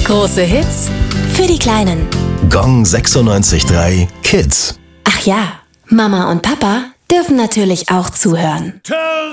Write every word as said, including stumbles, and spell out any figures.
Große Hits für die Kleinen. Gong sechsundneunzig Komma drei Kids. Ach ja, Mama und Papa dürfen natürlich auch zuhören.